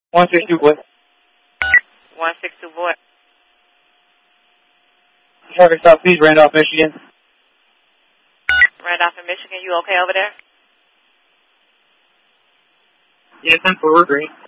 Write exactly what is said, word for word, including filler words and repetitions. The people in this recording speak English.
one six two, boy. one six two, boy. Traffic stop, please, Randolph, Michigan. Randolph in Michigan, you okay over there? Yeah, ten four, we're great.